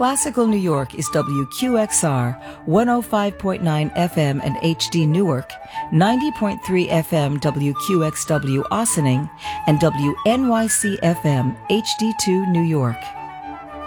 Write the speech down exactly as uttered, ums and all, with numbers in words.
Classical New York is W Q X R one oh five point nine F M and H D Newark, ninety point three F M W Q X W Ossining, and W N Y C F M H D two New York.